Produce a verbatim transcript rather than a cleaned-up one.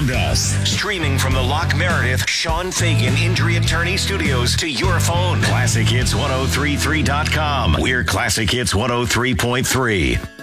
found us. Streaming from the Lock Meredith Sean Fagan Injury Attorney Studios to your phone. classic hits ten thirty-three dot com. We're Classic Hits one oh three point three.